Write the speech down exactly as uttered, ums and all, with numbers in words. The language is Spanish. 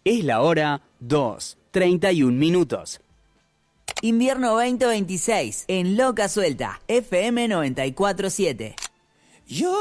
Es la hora dos, treinta y un minutos. Invierno veinte veintiséis en Loca Suelta, F M noventa y cuatro punto siete. Yo